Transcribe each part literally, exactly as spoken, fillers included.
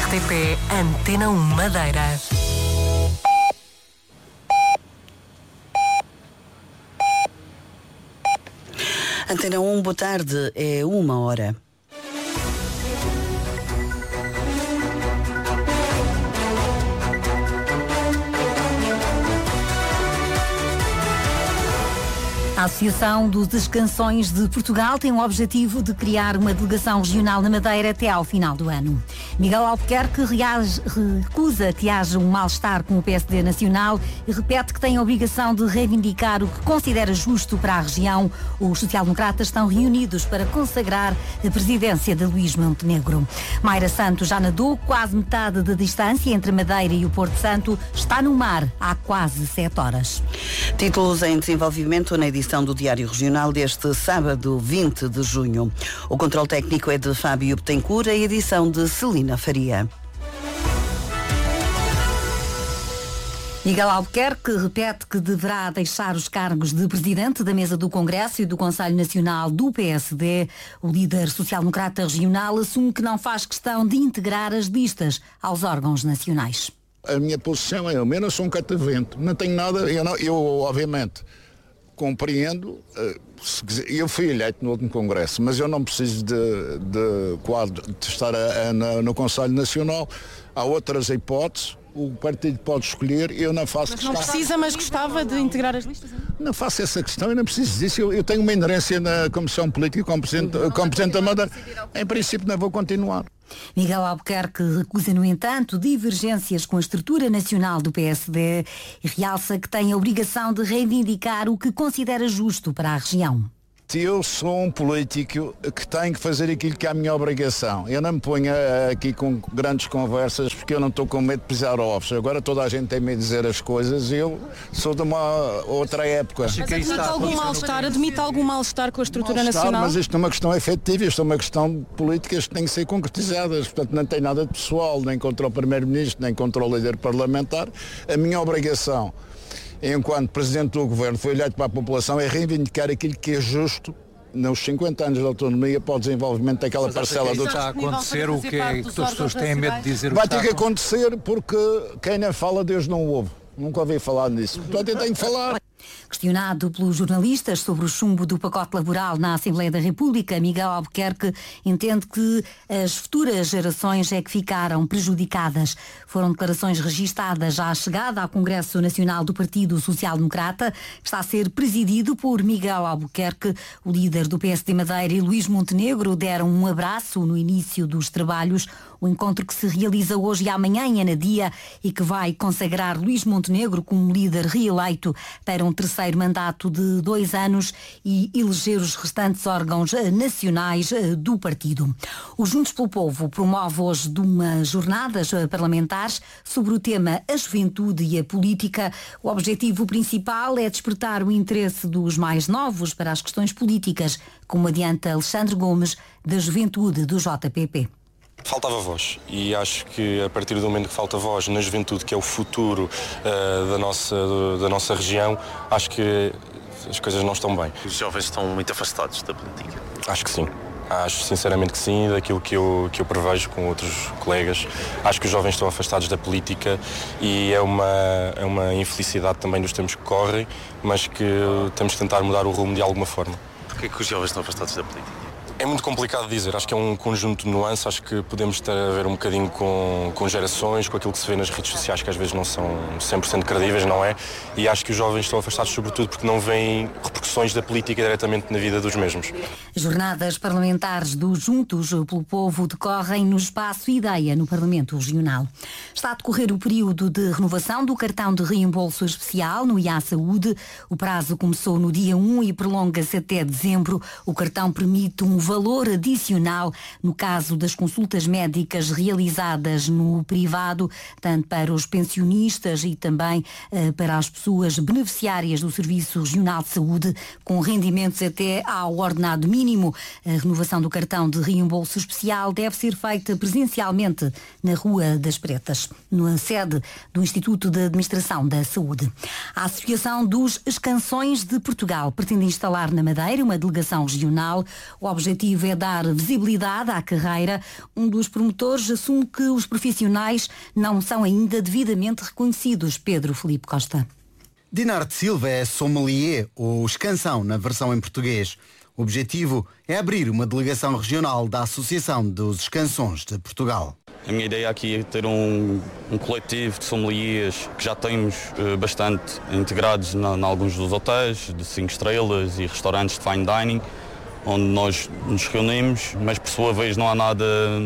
R T P Antena um Madeira. Antena um, boa tarde, é uma hora. A Associação dos Canções de Portugal tem o objetivo de criar uma delegação regional na Madeira até ao final do ano. Miguel Albuquerque reage, recusa que haja um mal-estar com o P S D nacional e repete que tem a obrigação de reivindicar o que considera justo para a região. Os social-democratas estão reunidos para consagrar a presidência de Luís Montenegro. Mayra Santos já nadou quase metade da distância entre a Madeira e o Porto Santo. Está no mar há quase sete horas. Títulos em desenvolvimento na edição do Diário Regional deste sábado, vinte de junho. O controle técnico é de Fábio Betancourt, a edição de Celina Faria. Miguel Albuquerque repete que deverá deixar os cargos de presidente da mesa do Congresso e do Conselho Nacional do P S D. O líder social-democrata regional assume que não faz questão de integrar as listas aos órgãos nacionais. A minha posição é, eu não sou um catavento, não tenho nada, eu, não, eu obviamente compreendo, eu fui eleito no último Congresso, mas eu não preciso de, de, quadro, de estar a, a, no, no Conselho Nacional. Há outras hipóteses, o partido pode escolher, eu não faço mas questão. Não precisa, mas gostava de integrar as listas? Não faço essa questão, eu não preciso disso. Eu, eu tenho uma inerência na Comissão Política como Presidente, como presidente da Madeira. Em princípio não vou continuar. Miguel Albuquerque recusa, no entanto, divergências com a estrutura nacional do P S D e realça que tem a obrigação de reivindicar o que considera justo para a região. Eu sou um político que tem que fazer aquilo que é a minha obrigação. Eu não me ponho aqui com grandes conversas porque eu não estou com medo de pisar ovos. Agora toda a gente tem medo de dizer as coisas. Eu sou de uma outra época. Mas admite algum mal-estar, admite algum mal-estar com a estrutura nacional? Mas isto é uma questão efetiva, isto é uma questão de políticas que têm que ser concretizadas. Portanto, não tem nada de pessoal, nem contra o Primeiro-Ministro, nem contra o líder parlamentar. A minha obrigação, enquanto Presidente do Governo, foi eleito para a população, é reivindicar aquilo que é justo nos cinquenta anos de autonomia para o desenvolvimento daquela parcela do... Está a acontecer o que, é, que as pessoas têm medo de dizer. Vai ter que acontecer porque quem não fala, Deus não ouve. Nunca ouvi falar nisso. Portanto, eu tenho que falar. Questionado pelos jornalistas sobre o chumbo do pacote laboral na Assembleia da República, Miguel Albuquerque entende que as futuras gerações é que ficaram prejudicadas. Foram declarações registadas já à chegada ao Congresso Nacional do Partido Social Democrata, que está a ser presidido por Miguel Albuquerque. O líder do P S D Madeira e Luís Montenegro deram um abraço no início dos trabalhos. O encontro que se realiza hoje e amanhã em Anadia e que vai consagrar Luís Montenegro como líder reeleito para um terceiro mandato de dois anos e eleger os restantes órgãos nacionais do partido. O Juntos pelo Povo promove hoje umas jornadas parlamentares sobre o tema a juventude e a política. O objetivo principal é despertar o interesse dos mais novos para as questões políticas, como adianta Alexandre Gomes, da Juventude do J P P. Faltava voz e acho que a partir do momento que falta voz na juventude, que é o futuro uh, da, nossa, da nossa região, acho que as coisas não estão bem. Os jovens estão muito afastados da política? Acho que sim. Acho sinceramente que sim, daquilo que eu, que eu prevejo com outros colegas. Acho que os jovens estão afastados da política e é uma, é uma infelicidade também dos tempos que correm, mas que temos de tentar mudar o rumo de alguma forma. Porquê é que os jovens estão afastados da política? É muito complicado dizer, acho que é um conjunto de nuances, acho que podemos ter a ver um bocadinho com, com gerações, com aquilo que se vê nas redes sociais, que às vezes não são cem por cento credíveis, não é? E acho que os jovens estão afastados sobretudo porque não veem repercussões da política diretamente na vida dos mesmos. Jornadas parlamentares do Juntos pelo Povo decorrem no Espaço Ideia, no Parlamento Regional. Está a decorrer o período de renovação do cartão de reembolso especial no I A Saúde. O prazo começou no dia um e prolonga-se até dezembro. O cartão permite um valor adicional no caso das consultas médicas realizadas no privado, tanto para os pensionistas e também uh, para as pessoas beneficiárias do Serviço Regional de Saúde. com rendimentos até ao ordenado mínimo. A renovação do cartão de reembolso especial deve ser feita presencialmente na Rua das Pretas, na sede do Instituto de Administração da Saúde. A Associação dos Escansões de Portugal pretende instalar na Madeira uma delegação regional. O objetivo é dar visibilidade à carreira. Um dos promotores assume que os profissionais não são ainda devidamente reconhecidos. Pedro Filipe Costa. Dinarte Silva é sommelier, ou escansão na versão em português. O objetivo é abrir uma delegação regional da Associação dos Escansões de Portugal. A minha ideia aqui é ter um, um coletivo de sommeliers que já temos uh, bastante integrados em alguns dos hotéis de cinco estrelas e restaurantes de fine dining, onde nós nos reunimos, mas por sua vez não há nada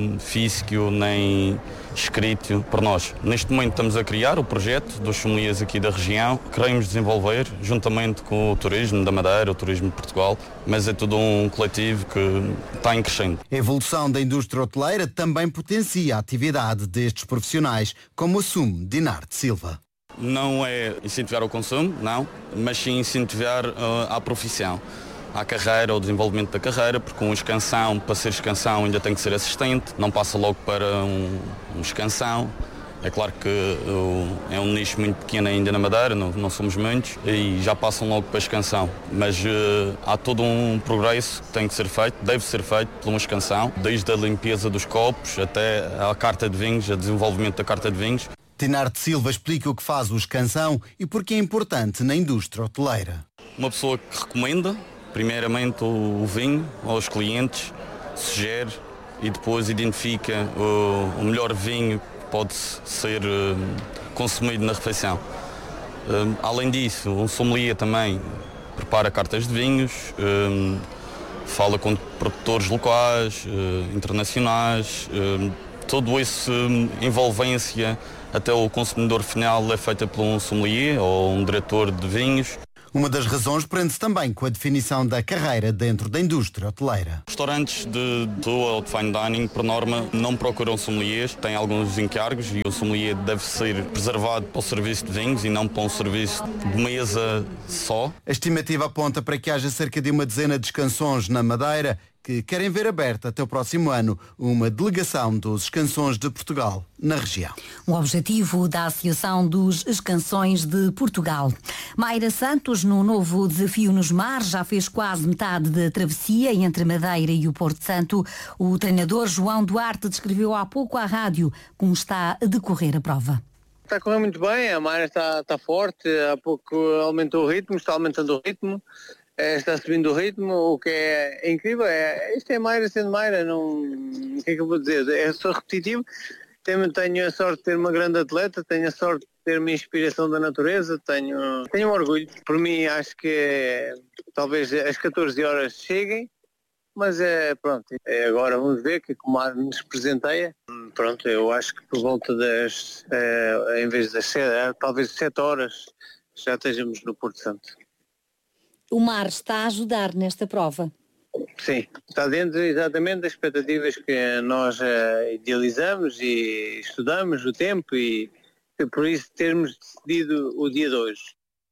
físico nem escrito para nós. Neste momento estamos a criar o projeto dos sommeliers aqui da região. Queremos desenvolver juntamente com o turismo da Madeira, o turismo de Portugal, mas é todo um coletivo que está em crescendo. A evolução da indústria hoteleira também potencia a atividade destes profissionais, como assume Dinarte Silva. Não é incentivar o consumo, não, mas sim incentivar uh, a profissão, à carreira, ao desenvolvimento da carreira, porque um escansão, para ser escansão, ainda tem que ser assistente, não passa logo para um, um escansão. É claro que uh, é um nicho muito pequeno ainda na Madeira, não, não somos muitos, e já passam logo para a escansão. Mas uh, há todo um progresso que tem que ser feito, deve ser feito por uma escansão, desde a limpeza dos copos até a carta de vinhos, o desenvolvimento da carta de vinhos. Dinarte Silva explica o que faz o escansão e porque é importante na indústria hoteleira. Uma pessoa que recomenda primeiramente o vinho aos clientes, sugere e depois identifica o, o melhor vinho que pode ser uh, consumido na refeição. Uh, além disso, um sommelier também prepara cartas de vinhos, uh, fala com produtores locais, uh, internacionais, uh, todo esse envolvência até o consumidor final é feita por um sommelier ou um diretor de vinhos. Uma das razões prende-se também com a definição da carreira dentro da indústria hoteleira. Restaurantes de rua ou de fine dining, por norma, não procuram sommeliers, têm alguns encargos e o sommelier deve ser preservado para o serviço de vinhos e não para um serviço de mesa só. A estimativa aponta para que haja cerca de uma dezena de escansões na Madeira que querem ver aberta até o próximo ano uma delegação dos Escansões de Portugal na região. O objetivo da Associação dos Escansões de Portugal. Mayra Santos, no novo desafio nos mares, já fez quase metade da travessia entre Madeira e o Porto Santo. O treinador João Duarte descreveu há pouco à rádio como está a decorrer a prova. Está a correr muito bem, a Mayra está, está forte, há pouco aumentou o ritmo, está aumentando o ritmo. Está subindo o ritmo, o que é incrível, é, isto é Mayra sendo Mayra, não, o que é que eu vou dizer, é só repetitivo, tenho, tenho a sorte de ter uma grande atleta, tenho a sorte de ter uma inspiração da natureza, tenho, tenho um orgulho, por mim acho que é, talvez as catorze horas cheguem, mas é pronto, é, agora vamos ver que como nos presenteia, pronto, eu acho que por volta das, é, em vez das sete, talvez sete horas já estejamos no Porto Santo. O mar está a ajudar nesta prova? Sim, está dentro exatamente das expectativas que nós uh, idealizamos e estudamos o tempo e, e por isso termos decidido o dia de hoje.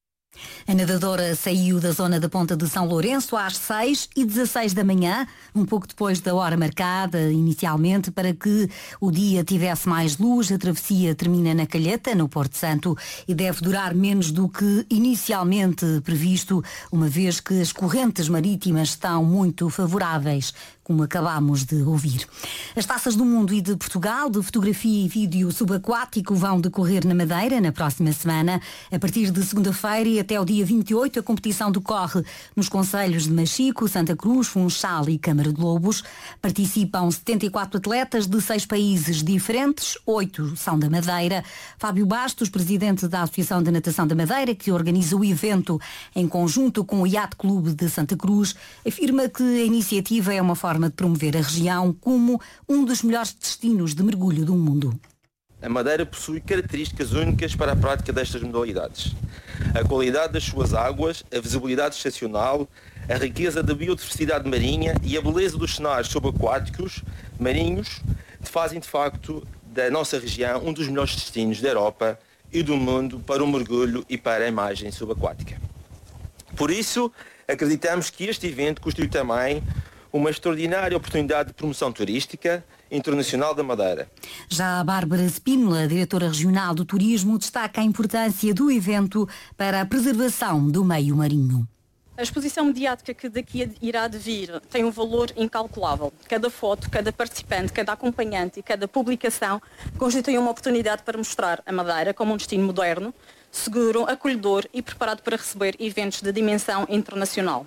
A nadadora saiu da zona da Ponta de São Lourenço às seis e dezasseis da manhã, um pouco depois da hora marcada inicialmente para que o dia tivesse mais luz. A travessia termina na Calheta, no Porto Santo, e deve durar menos do que inicialmente previsto, uma vez que as correntes marítimas estão muito favoráveis, como acabámos de ouvir. As Taças do Mundo e de Portugal, de fotografia e vídeo subaquático, vão decorrer na Madeira na próxima semana. A partir de segunda-feira e até o dia vinte e oito, a competição decorre nos concelhos de Machico, Santa Cruz, Funchal e Câmara de Lobos. Participam setenta e quatro atletas de seis países diferentes, oito são da Madeira. Fábio Bastos, presidente da Associação de Natação da Madeira, que organiza o evento em conjunto com o Yacht Clube de Santa Cruz, afirma que a iniciativa é uma forma de promover a região como um dos melhores destinos de mergulho do mundo. A Madeira possui características únicas para a prática destas modalidades. A qualidade das suas águas, a visibilidade excepcional, a riqueza da biodiversidade marinha e a beleza dos cenários subaquáticos marinhos fazem de facto da nossa região um dos melhores destinos da Europa e do mundo para o mergulho e para a imagem subaquática. Por isso, Acreditamos que este evento constitui também uma extraordinária oportunidade de promoção turística internacional da Madeira. Já a Bárbara Spínola, diretora regional do turismo, destaca a importância do evento para a preservação do meio marinho. A exposição mediática que daqui irá de vir tem um valor incalculável. Cada foto, cada participante, cada acompanhante e cada publicação constitui uma oportunidade para mostrar a Madeira como um destino moderno, seguro, acolhedor e preparado para receber eventos de dimensão internacional.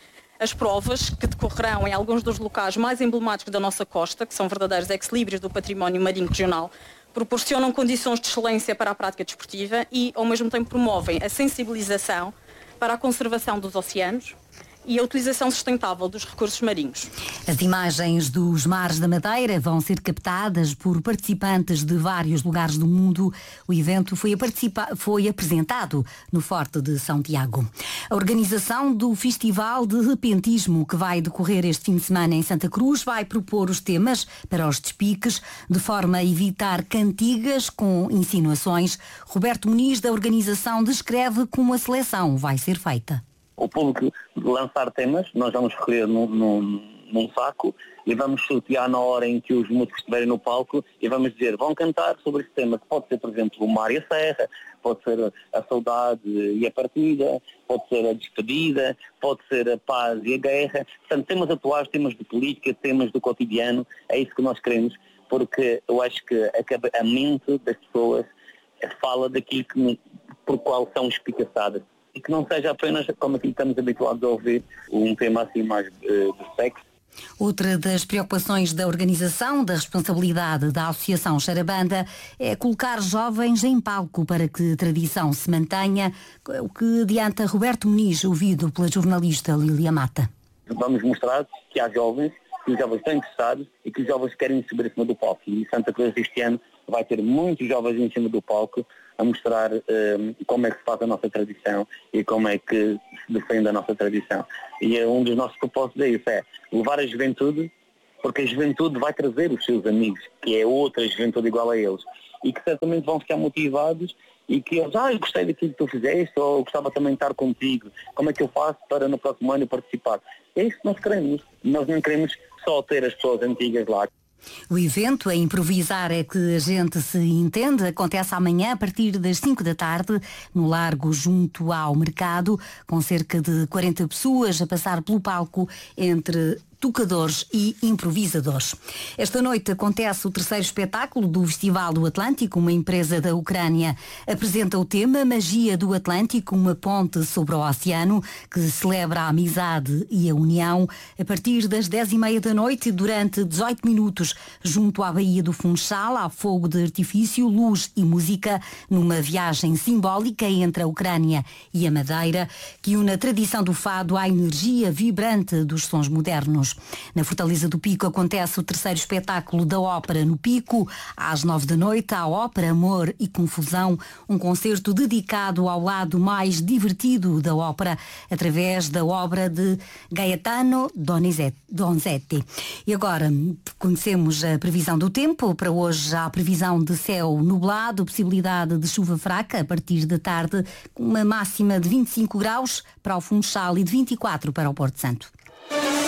As provas, que decorrerão em alguns dos locais mais emblemáticos da nossa costa, que são verdadeiros ex-libris do património marinho regional, proporcionam condições de excelência para a prática desportiva e, ao mesmo tempo, promovem a sensibilização para a conservação dos oceanos e a utilização sustentável dos recursos marinhos. As imagens dos mares da Madeira vão ser captadas por participantes de vários lugares do mundo. O evento foi, a participa- foi apresentado no Forte de São Tiago. A organização do Festival de Repentismo, que vai decorrer este fim de semana em Santa Cruz, vai propor os temas para os despiques, de forma a evitar cantigas com insinuações. Roberto Muniz, da organização, descreve como a seleção vai ser feita. O público lançar temas, nós vamos escolher num, num, num saco e vamos sortear na hora em que os músicos estiverem no palco e vamos dizer, vão cantar sobre esse tema, que pode ser, por exemplo, o mar e a serra, pode ser a saudade e a partida, pode ser a despedida, pode ser a paz e a guerra. Portanto, temas atuais, temas de política, temas do cotidiano, é isso que nós queremos, porque eu acho que a, a mente das pessoas fala daquilo que, por qual são espicaçadas. E que não seja apenas, como aqui estamos habituados a ouvir, um tema assim mais uh, do sexo. Outra das preocupações da organização, da responsabilidade da Associação Charabanda, é colocar jovens em palco para que a tradição se mantenha, o que adianta Roberto Muniz, ouvido pela jornalista Lília Mata. Vamos mostrar que há jovens, que os jovens estão interessados e que os jovens querem subir em cima do palco. E Santa Cruz este ano vai ter muitos jovens em cima do palco a mostrar um, como é que se faz a nossa tradição e como é que se defende a nossa tradição. E é um dos nossos propósitos é isso, é levar a juventude, porque a juventude vai trazer os seus amigos, que é outra juventude igual a eles, e que certamente vão ficar motivados e que eles, ah, eu gostei daquilo que tu fizeste, ou eu gostava também de estar contigo, como é que eu faço para no próximo ano participar? É isso que nós queremos, nós não queremos só ter as pessoas antigas lá. O evento a improvisar é que a gente se entende, acontece amanhã a partir das cinco da tarde no Largo junto ao mercado, com cerca de quarenta pessoas a passar pelo palco entre tocadores e improvisadores. Esta noite acontece o terceiro espetáculo do Festival do Atlântico. Uma empresa da Ucrânia apresenta o tema Magia do Atlântico, uma ponte sobre o oceano, que celebra a amizade e a união a partir das dez e meia da noite durante dezoito minutos, junto à Baía do Funchal, há fogo de artifício, luz e música, numa viagem simbólica entre a Ucrânia e a Madeira, que une a tradição do fado à energia vibrante dos sons modernos. Na Fortaleza do Pico acontece o terceiro espetáculo da ópera no Pico. Às nove da noite, a ópera Amor e Confusão, um concerto dedicado ao lado mais divertido da ópera, através da obra de Gaetano Donizetti. E agora conhecemos a previsão do tempo. Para hoje há a previsão de céu nublado, possibilidade de chuva fraca a partir da tarde, com uma máxima de vinte e cinco graus para o Funchal e de vinte e quatro para o Porto Santo.